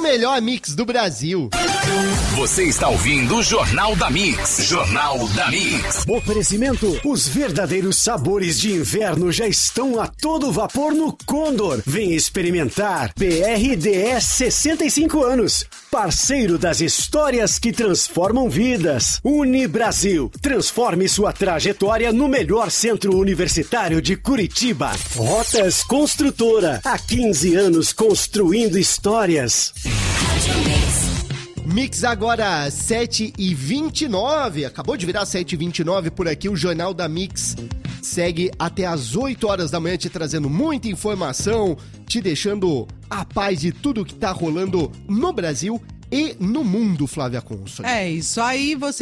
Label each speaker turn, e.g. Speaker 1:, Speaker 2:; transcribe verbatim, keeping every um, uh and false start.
Speaker 1: melhor mix do Brasil.
Speaker 2: Você está ouvindo o Jornal da Mix. Jornal da Mix.
Speaker 3: Oferecimento: os verdadeiros sabores de inverno já estão a todo vapor no Condor. Vem experimentar. P R D S sessenta e cinco anos. Parceiro das histórias que transformam vidas. Unibrasil. Transforme sua trajetória no melhor centro universitário de Curitiba. Rotas Construtora. Há quinze anos construindo histórias.
Speaker 1: Mix agora sete e vinte e nove, acabou de virar sete e vinte e nove por aqui, o Jornal da Mix segue até as oito horas da manhã te trazendo muita informação, te deixando a paz de tudo que tá rolando no Brasil e no mundo, Flávia Consul.
Speaker 4: É isso aí, você